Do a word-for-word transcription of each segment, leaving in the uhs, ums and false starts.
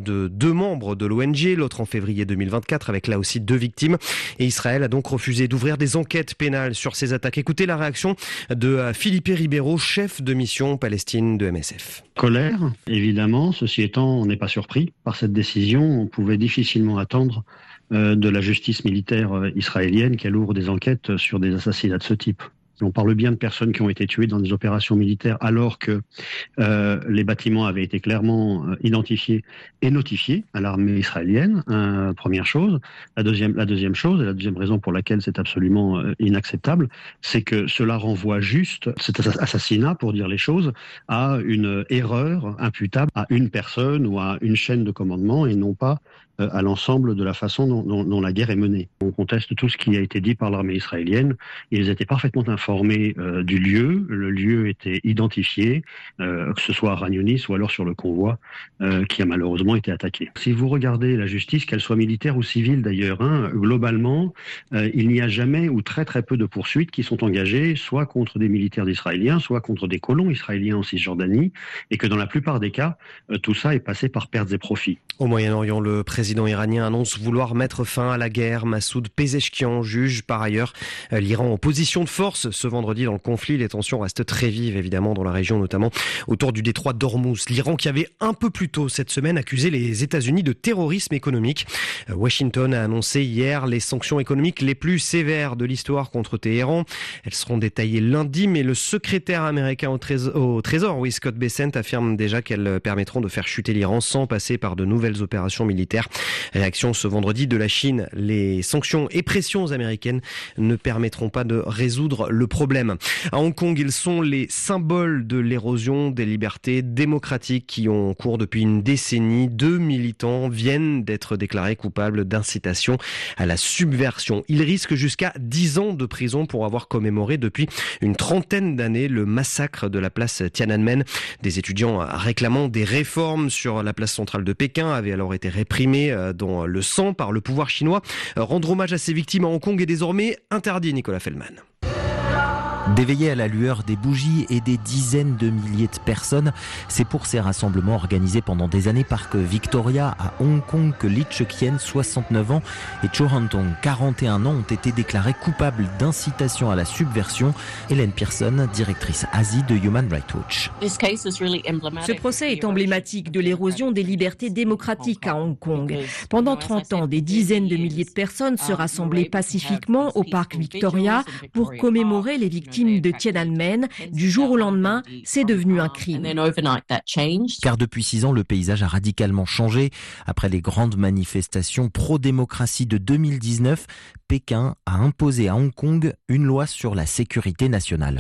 de deux membres de l'O N G, l'autre en février deux mille vingt-quatre avec là aussi deux victimes. Et Israël a donc refusé d'ouvrir des enquêtes pénales sur ces attaques. Écoutez la réaction de Felipe Ribeiro, chef de mission Palestine de M S F. Colère, évidemment. Ceci étant, on n'est pas surpris par cette décision. On pouvait difficilement attendre euh, de la justice militaire euh, israélienne qu'elle ouvre des enquêtes sur des assassinats de ce type. On parle bien de personnes qui ont été tuées dans des opérations militaires alors que euh, les bâtiments avaient été clairement euh, identifiés et notifiés à l'armée israélienne. Euh, première chose. La deuxième, la deuxième chose, et la deuxième raison pour laquelle c'est absolument euh, inacceptable, c'est que cela renvoie juste cet assassinat, pour dire les choses, à une erreur imputable à une personne ou à une chaîne de commandement et non pas euh, à l'ensemble de la façon dont, dont, dont la guerre est menée. On conteste tout ce qui a été dit par l'armée israélienne. Ils étaient parfaitement informés euh, du lieu. Le lieu était identifié, euh, que ce soit à Khan Younis ou alors sur le convoi euh, qui a malheureusement été attaqué. Si vous regardez la justice, qu'elle soit militaire ou civile d'ailleurs, hein, globalement, euh, il n'y a jamais ou très très peu de poursuites qui sont engagées, soit contre des militaires israéliens, soit contre des colons israéliens en Cisjordanie, et que dans la plupart des cas, euh, tout ça est passé par pertes et profits. Au Moyen-Orient, le président iranien annonce vouloir mettre fin à la guerre. Massoud Pezeshkian juge par ailleurs l'Iran en position de force ce vendredi dans le conflit. Les tensions restent très vives évidemment dans la région, notamment autour du détroit d'Ormuz. L'Iran qui avait un peu plus tôt cette semaine accusé les États-Unis de terrorisme économique. Washington a annoncé hier les sanctions économiques les plus sévères de l'histoire contre Téhéran. Elles seront détaillées lundi, mais le secrétaire américain au Trésor, au Trésor oui, Scott Bessent, affirme déjà qu'elles permettront de faire chuter l'Iran sans passer par de nouvelles opérations militaires. Réaction ce vendredi de la Chine. Les sanctions et pressions américaines ne permettront pas de résoudre le problème. À Hong Kong, ils sont les symboles de l'érosion des libertés démocratiques qui ont cours depuis une décennie. Deux militants viennent d'être déclarés coupables d'incitation à la subversion. Ils risquent jusqu'à dix ans de prison pour avoir commémoré depuis une trentaine d'années le massacre de la place Tiananmen. Des étudiants réclamant des réformes sur la place centrale de Pékin avaient alors été réprimés dans le sang par le pouvoir chinois. Rendre hommage à ces victimes à Hong Kong est désormais interdit, Nicolas Feldman. D'éveiller à la lueur des bougies et des dizaines de milliers de personnes, c'est pour ces rassemblements organisés pendant des années Parc Victoria à Hong Kong que Lee Chuk-yen, soixante-neuf ans, et Cho Han-tong, quarante et un ans, ont été déclarés coupables d'incitation à la subversion. Hélène Pearson, directrice Asie de Human Rights Watch. Ce procès est emblématique de l'érosion des libertés démocratiques à Hong Kong. Pendant trente ans, des dizaines de milliers de personnes se rassemblaient pacifiquement au Parc Victoria pour commémorer les victimes de Tiananmen. Du jour au lendemain, c'est devenu un crime. Car depuis six ans, le paysage a radicalement changé. Après les grandes manifestations pro-démocratie de deux mille dix-neuf, Pékin a imposé à Hong Kong une loi sur la sécurité nationale.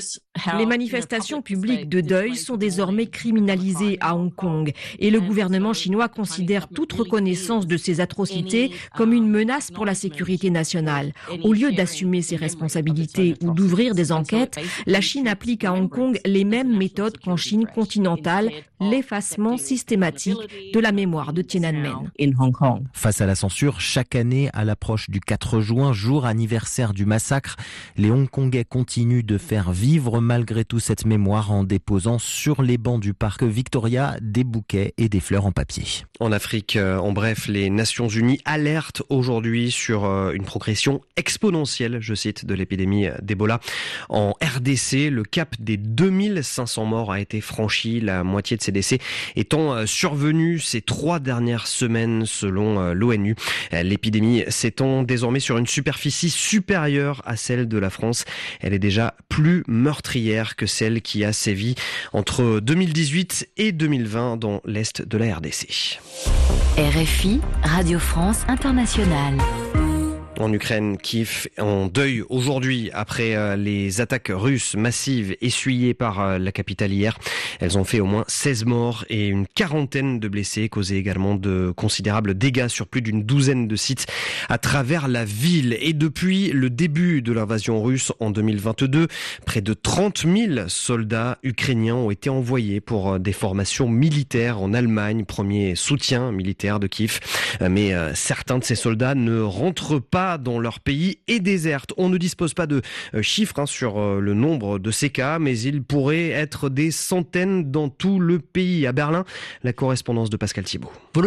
Les manifestations publiques de deuil sont désormais criminalisées à Hong Kong et le gouvernement chinois considère toute reconnaissance de ces atrocités comme une menace pour la sécurité nationale. Au lieu d'assumer ses responsabilités ou d'ouvrir des enquêtes, la Chine applique à Hong Kong les mêmes méthodes qu'en Chine continentale, l'effacement systématique de la mémoire de Tiananmen. Face à la censure, chaque année à l'approche du quatre juin, jour anniversaire du massacre, les Hongkongais continuent de faire vivre malgré tout cette mémoire en déposant sur les bancs du parc Victoria des bouquets et des fleurs en papier. En Afrique, en bref, les Nations Unies alertent aujourd'hui sur une progression exponentielle, je cite, de l'épidémie d'Ebola. En R D C, le cap des deux mille cinq cents morts a été franchi, la moitié de ces décès étant survenus ces trois dernières semaines selon l'ONU. L'épidémie s'étend désormais sur une superficie supérieure à celle de la France. Elle est déjà plus meurtrière que celle qui a sévi entre deux mille dix-huit et deux mille vingt dans l'est de la R D C. R F I, Radio France Internationale. En Ukraine, Kiev en deuil aujourd'hui après les attaques russes massives essuyées par la capitale hier. Elles ont fait au moins seize morts et une quarantaine de blessés, causé également de considérables dégâts sur plus d'une douzaine de sites à travers la ville. Et depuis le début de l'invasion russe en deux mille vingt-deux, près de trente mille soldats ukrainiens ont été envoyés pour des formations militaires en Allemagne, premier soutien militaire de Kiev. Mais certains de ces soldats ne rentrent pas dans leur pays et désertent. On ne dispose pas de chiffres hein, sur le nombre de ces cas, mais il pourrait être des centaines dans tout le pays. À Berlin, la correspondance de Pascal Thibault.